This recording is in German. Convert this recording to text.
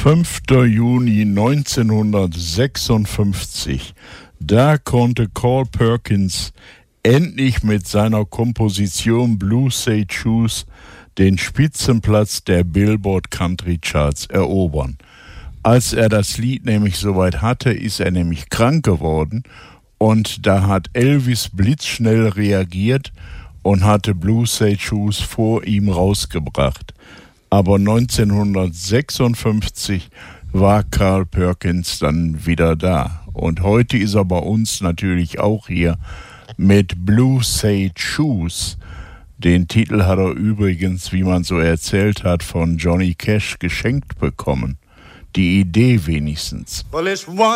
5. Juni 1956. Da konnte Carl Perkins endlich mit seiner Komposition Blue Suede Shoes den Spitzenplatz der Billboard Country Charts erobern. Als er das Lied nämlich soweit hatte, ist er nämlich krank geworden und da hat Elvis blitzschnell reagiert und hatte Blue Suede Shoes vor ihm rausgebracht. Aber 1956 war Carl Perkins dann wieder da. Und heute ist er bei uns natürlich auch hier mit Blue Suede Shoes. Den Titel hat er übrigens, wie man so erzählt hat, von Johnny Cash geschenkt bekommen. Die Idee wenigstens. Well, it's one